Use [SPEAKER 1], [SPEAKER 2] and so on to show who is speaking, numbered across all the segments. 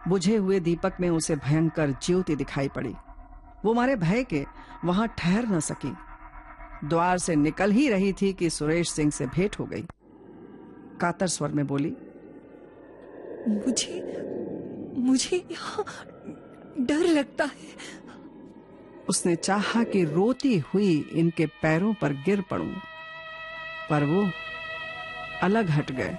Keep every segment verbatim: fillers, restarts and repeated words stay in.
[SPEAKER 1] बुझे हुए दीपक में उसे भयंकर ज्योति दिखाई पड़ी। वो मारे भय के वहां ठहर न सकी। द्वार से निकल ही रही थी कि सुरेश सिंह से भेंट हो गई। कातर स्वर में बोली,
[SPEAKER 2] मुझे मुझे यहाँ डर लगता है।
[SPEAKER 1] उसने चाहा कि रोती हुई इनके पैरों पर गिर पड़ूं, पर वो अलग हट गए।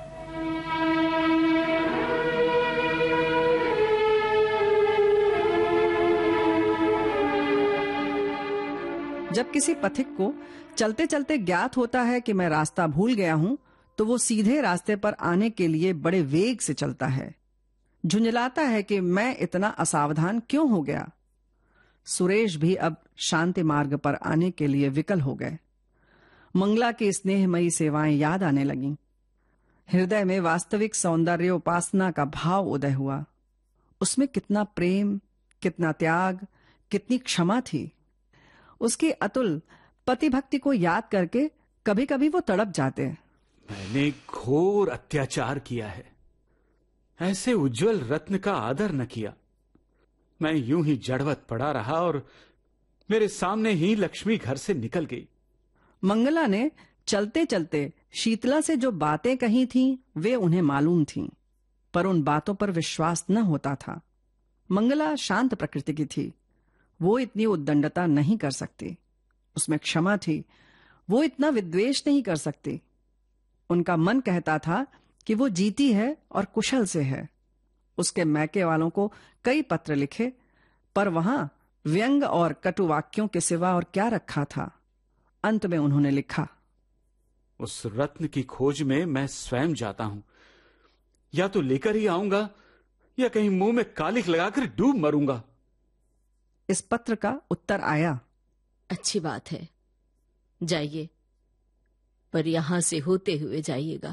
[SPEAKER 1] जब किसी पथिक को चलते चलते ज्ञात होता है कि मैं रास्ता भूल गया हूं, तो वो सीधे रास्ते पर आने के लिए बड़े वेग से चलता है। झुंझलाता है कि मैं इतना असावधान क्यों हो गया। सुरेश भी अब शांति मार्ग पर आने के लिए विकल हो गए। मंगला की स्नेहमयी सेवाएं याद आने लगीं। हृदय में वास्तविक सौंदर्य उपासना का भाव उदय हुआ। उसमें कितना प्रेम, कितना त्याग, कितनी क्षमा थी। उसकी अतुल पति भक्ति को याद करके कभी कभी वो तड़प जाते।
[SPEAKER 3] मैंने घोर अत्याचार किया है, ऐसे उज्जवल रत्न का आदर न किया। मैं यूं ही जड़वत पड़ा रहा और मेरे सामने ही लक्ष्मी घर से निकल गई।
[SPEAKER 1] मंगला ने चलते चलते शीतला से जो बातें कही थीं, वे उन्हें मालूम थीं, पर उन बातों पर विश्वास न होता था। मंगला शांत प्रकृति की थी, वो इतनी उद्दंडता नहीं कर सकती। उसमें क्षमा थी, वो इतना विद्वेष नहीं कर सकती। उनका मन कहता था कि वो जीती है और कुशल से है। उसके मैके वालों को कई पत्र लिखे, पर वहां व्यंग और कटु वाक्यों के सिवा और क्या रखा था। अंत में उन्होंने लिखा,
[SPEAKER 3] उस रत्न की खोज में मैं स्वयं जाता हूं। या तो लेकर ही आऊंगा या कहीं मुंह में कालिख लगाकर डूब मरूंगा।
[SPEAKER 1] इस पत्र का उत्तर आया,
[SPEAKER 4] अच्छी बात है, जाइए, पर यहां से होते हुए जाइएगा।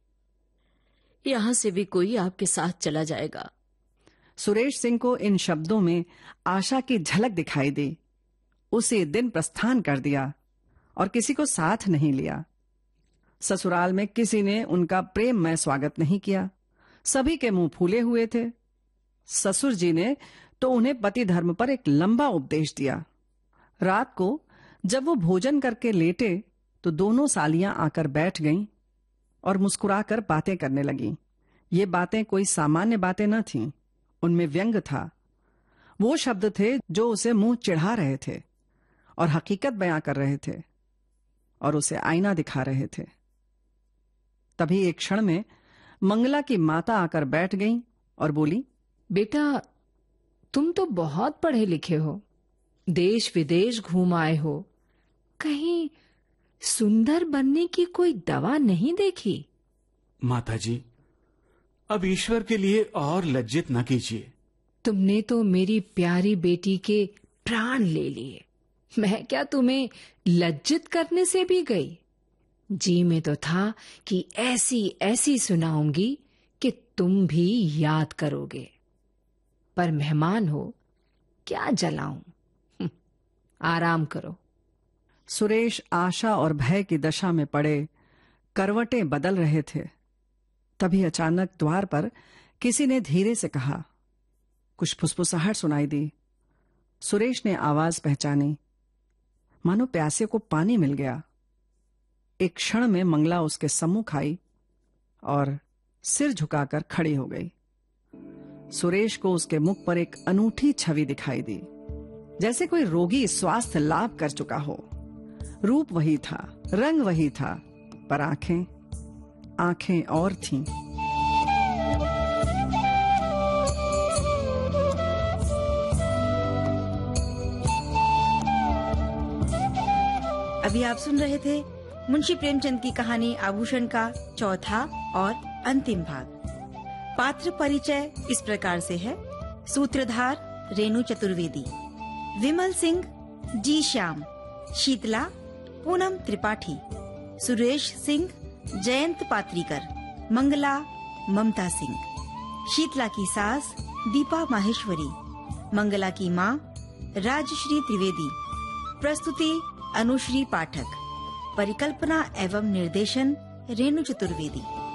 [SPEAKER 4] यहां से भी कोई आपके साथ चला जाएगा।
[SPEAKER 1] सुरेश सिंह को इन शब्दों में आशा की झलक दिखाई दी। उसी दिन प्रस्थान कर दिया और किसी को साथ नहीं लिया। ससुराल में किसी ने उनका प्रेममय स्वागत नहीं किया। सभी के मुंह फूले हुए थे। ससुर जी ने तो उन्हें पति धर्म पर एक लंबा उपदेश दिया। रात को जब वो भोजन करके लेटे तो दोनों सालियां आकर बैठ गईं और मुस्कुराकर बातें करने लगीं। ये बातें कोई सामान्य बातें न थीं, उनमें व्यंग था। वो शब्द थे जो उसे मुंह चिढ़ा रहे थे और हकीकत बयां कर रहे थे और उसे आईना दिखा रहे थे। तभी एक क्षण में मंगला की माता आकर बैठ गईं और बोली,
[SPEAKER 2] बेटा, तुम तो बहुत पढ़े लिखे हो, देश विदेश घूम आए हो, कहीं सुंदर बनने की कोई दवा नहीं देखी?
[SPEAKER 3] माताजी, अब ईश्वर के लिए और लज्जित न कीजिए।
[SPEAKER 2] तुमने तो मेरी प्यारी बेटी के प्राण ले लिए। मैं क्या तुम्हें लज्जित करने से भी गई? जी में तो था कि ऐसी ऐसी सुनाऊंगी कि तुम भी याद करोगे, पर मेहमान हो, क्या जलाऊं। आराम करो।
[SPEAKER 1] सुरेश आशा और भय की दशा में पड़े करवटें बदल रहे थे। तभी अचानक द्वार पर किसी ने धीरे से कहा। कुछ फुसफुसाहट सुनाई दी। सुरेश ने आवाज पहचानी, मानो प्यासे को पानी मिल गया। एक क्षण में मंगला उसके सम्मुख आई और सिर झुकाकर खड़ी हो गई। सुरेश को उसके मुख पर एक अनूठी छवि दिखाई दी, जैसे कोई रोगी स्वास्थ्य लाभ कर चुका हो। रूप वही था, रंग वही था, पर आंखें आंखें और थीं।
[SPEAKER 5] अभी आप सुन रहे थे मुंशी प्रेमचंद की कहानी आभूषण का चौथा और अंतिम भाग। पात्र परिचय इस प्रकार से है। सूत्रधार रेणु चतुर्वेदी, विमल सिंह जी श्याम, शीतला पूनम त्रिपाठी, सुरेश सिंह जयंत पात्रीकर, मंगला ममता सिंह, शीतला की सास दीपा माहेश्वरी, मंगला की माँ राजश्री त्रिवेदी। प्रस्तुति अनुश्री पाठक। परिकल्पना एवं निर्देशन रेणु चतुर्वेदी।